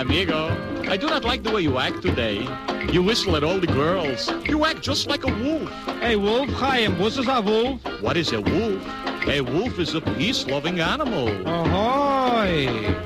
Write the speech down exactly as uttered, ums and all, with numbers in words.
amigo. I do not like the way you act today. You whistle at all the girls. You act just like a wolf. Hey, Wolf. Chaim, was is a wolf? What is a wolf? A wolf is a peace-loving animal. Ahoy!